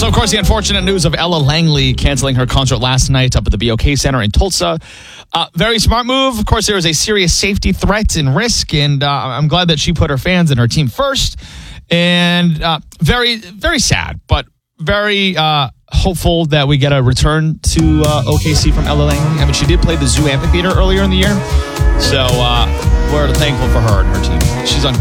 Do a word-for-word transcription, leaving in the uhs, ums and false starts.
So, of course, the unfortunate news of Ella Langley canceling her concert last night up at the B O K Center in Tulsa. Uh, very smart move. Of course, there was a serious safety threat and risk, and uh, I'm glad that she put her fans and her team first. And uh, very, very sad, but very uh, hopeful that we get a return to uh, O K C from Ella Langley. I mean, she did play the Zoo Amphitheater earlier in the year, so uh, we're thankful for her and her team. She's on